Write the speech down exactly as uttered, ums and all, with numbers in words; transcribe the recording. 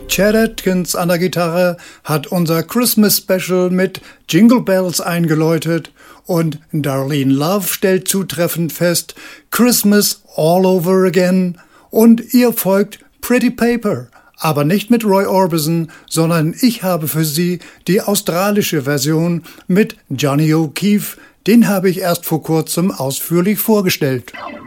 Chet Atkins an der Gitarre hat unser Christmas Special mit Jingle Bells eingeläutet und Darlene Love stellt zutreffend fest Christmas all over again und ihr folgt Pretty Paper, aber nicht mit Roy Orbison, sondern ich habe für Sie die australische Version mit Johnny O'Keefe. Den habe ich erst vor kurzem ausführlich vorgestellt.